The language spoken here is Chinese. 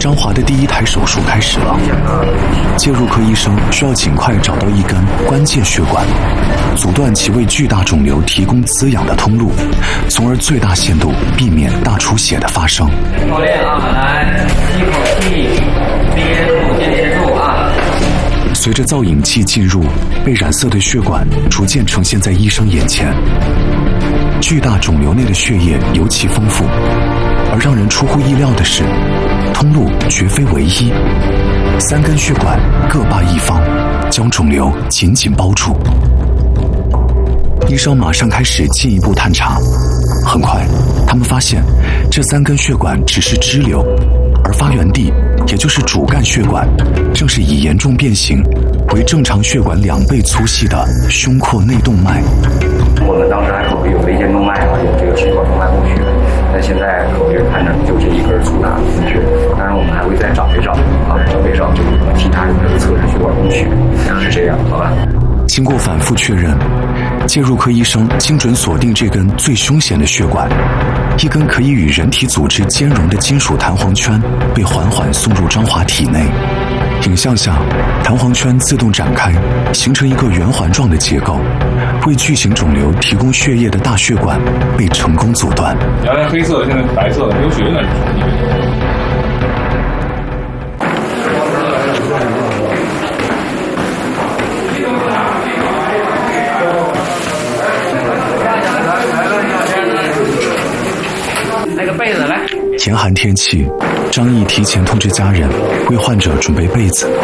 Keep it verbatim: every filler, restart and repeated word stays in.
张华的第一台手术开始了。介入科医生需要尽快找到一根关键血管，阻断其为巨大肿瘤提供滋养的通路，从而最大限度避免大出血的发生。 教练啊，来，吸口气，憋住，坚持住啊！ 随着造影剂进入，被染色的血管逐渐呈现在医生眼前。巨大肿瘤内的血液尤其丰富，而让人出乎意料的是，通路绝非唯一，三根血管各霸一方，将肿瘤紧紧包住。医生马上开始进一步探查，很快，他们发现这三根血管只是支流，而发源地，也就是主干血管，正是已严重变形，为正常血管两倍粗细的胸廓内动脉。 我们当时还考虑有微肩动脉啊，有这个血管动脉供血，但现在考虑看着就这一根粗大的丝血，当然我们还会再找一找啊，找一找这个其他有没有侧置血管供血，是这样，好吧？ 经过反复确认，介入科医生精准锁定这根最凶险的血管，一根可以与人体组织兼容的金属弹簧圈被缓缓送入张华体内。影像下，弹簧圈自动展开，形成一个圆环状的结构，为巨型肿瘤提供血液的大血管被成功阻断。 原来黑色的，现在白色的，没有血管。 那个被子来。 严寒天气，张毅提前通知家人为患者准备被子。